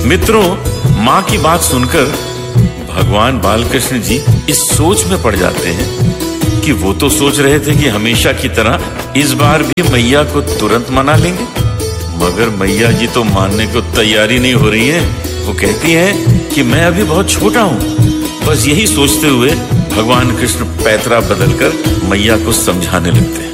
मित्रों, माँ की बात सुनकर भगवान बालकृष्ण जी इस सोच में पड़ जाते हैं कि वो तो सोच रहे थे कि हमेशा की तरह इस बार भी मैया को तुरंत मना लेंगे, मगर मैया जी तो मानने को तैयारी नहीं हो रही हैं। वो कहती हैं कि मैं अभी बहुत छोटा हूँ। बस यही सोचते हुए भगवान कृष्ण पैतरा बदलकर मैया को समझाने लगते हैं।